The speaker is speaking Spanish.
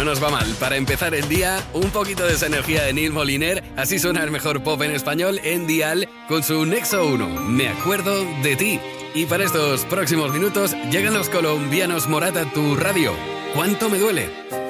No nos va mal. Para empezar el día, un poquito de esa energía de Neil Moliner. Así suena el mejor pop en español en Dial con su Nexo 1. Me acuerdo de ti. Y para estos próximos minutos llegan los colombianos Morata, tu radio. ¿Cuánto me duele?